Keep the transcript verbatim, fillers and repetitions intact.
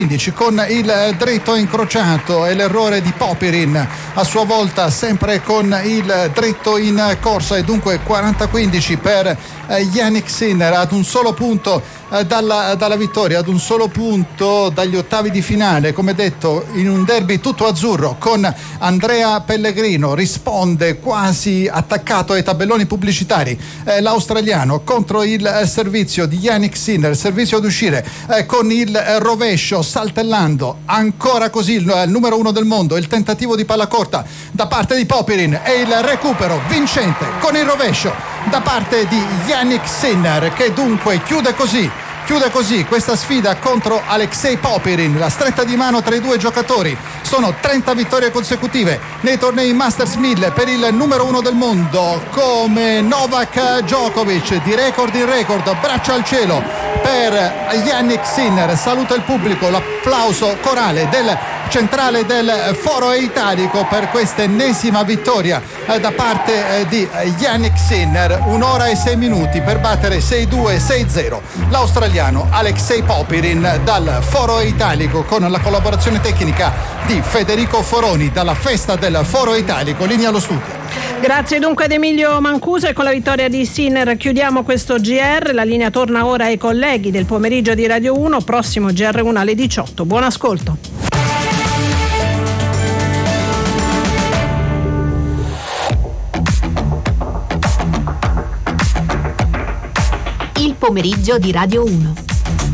con il dritto incrociato e l'errore di Popyrin, a sua volta sempre con il dritto in corsa, e dunque quaranta quindici per Jannik Sinner, ad un solo punto dalla, dalla vittoria, ad un solo punto dagli ottavi di finale. Come detto, in un derby tutto azzurro, con Andrea Pellegrino risponde quasi attaccato ai tabelloni pubblicitari, eh, l'australiano contro il servizio di Jannik Sinner, servizio ad uscire eh, con il rovescio, saltellando ancora così il, il numero uno del mondo, il tentativo di palla corta da parte di Popyrin e il recupero vincente con il rovescio da parte di Jannik Sinner, che dunque chiude così Chiude così questa sfida contro Alexei Popyrin. La stretta di mano tra i due giocatori. Sono trenta vittorie consecutive nei tornei Masters mille per il numero uno del mondo, come Novak Djokovic, di record in record, braccia al cielo per Jannik Sinner. Saluta il pubblico, l'applauso corale del centrale del Foro Italico per questa ennesima vittoria eh, da parte eh, di Jannik Sinner. Un'ora e sei minuti per battere sei due sei zero l'australiano Alexei Popyrin dal Foro Italico, con la collaborazione tecnica di Federico Foroni dalla festa del Foro Italico. Linea allo studio. Grazie dunque ad Emilio Mancuso, e con la vittoria di Sinner chiudiamo questo G R. La linea torna ora ai colleghi del pomeriggio di Radio uno, prossimo G R uno alle diciotto. Buon ascolto. Il pomeriggio di Radio uno.